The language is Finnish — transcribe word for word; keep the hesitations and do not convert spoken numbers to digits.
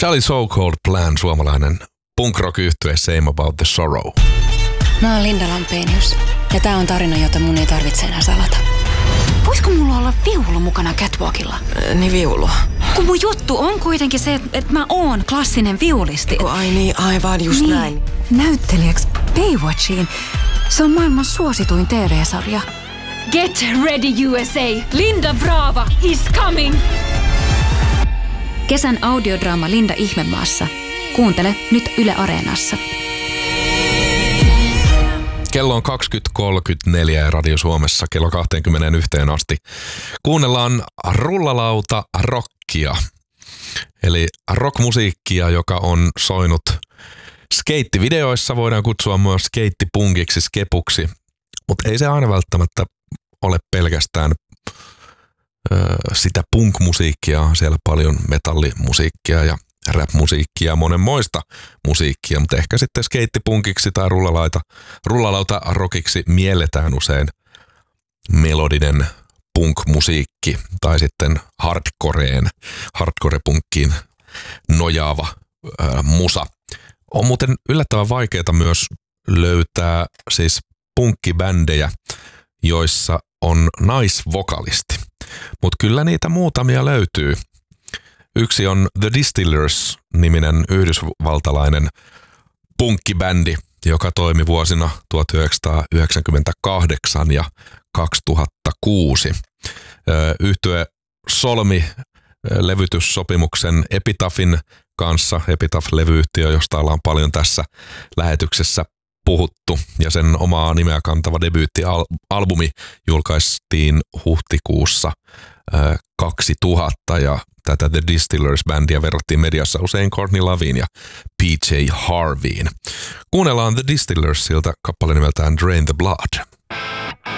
Charlie So Called Plan, suomalainen punk rock -yhtye Same About the Sorrow. Mä oon Linda Lampenius ja tää on tarina, jota mun ei tarvitse enää salata. Voisiko mulla olla viulu mukana catwalkilla? Äh, niin viulu. Kun mun juttu on kuitenkin se, että et mä oon klassinen viulisti. Kun ai niin, aivan just niin, näin. Näyttelijäksi Baywatchiin. Se on maailman suosituin T V-sarja. Get ready U S A! Linda Brava is coming! Kesän audiodraama Linda Ihmemaassa. Kuuntele nyt Yle Areenassa. Kello on kaksikymmentä kolmekymmentäneljä ja Radio Suomessa kello kaksikymmentäyksi asti. Kuunnellaan rullalauta rockia, eli rockmusiikkia, joka on soinut skeittivideoissa, voidaan kutsua myös skeittipunkiksi, skepuksi, mutta ei se aina välttämättä ole pelkästään ö, sitä punk-musiikkia, on siellä paljon metallimusiikkia ja rap-musiikkia ja monenmoista musiikkia, mutta ehkä sitten skeittipunkiksi tai rullalauta, rullalauta rockiksi mielletään usein melodinen punk-musiikki tai sitten hardcoreen, hardcore-punkkiin nojaava ää, musa. On muuten yllättävän vaikeaa myös löytää siis punkkibändejä, joissa on naisvokalisti, mutta kyllä niitä muutamia löytyy. Yksi on The Distillers-niminen yhdysvaltalainen punkkibändi, joka toimi vuosina tuhatyhdeksänsataayhdeksänkymmentäkahdeksan ja kaksituhattakuusi. Yhtye solmi levytyssopimuksen Epitaphin kanssa, Epitaph-levyyhtiö, josta ollaan paljon tässä lähetyksessä puhuttu, ja sen omaa nimeä kantava debyyttialbumi julkaistiin huhtikuussa kaksituhatta, ja tätä The Distillers-bändiä verrattiin mediassa usein Courtney Loveen ja P J Harveyin. Kuunnellaan The Distillersilta kappale nimeltään Drain the Blood.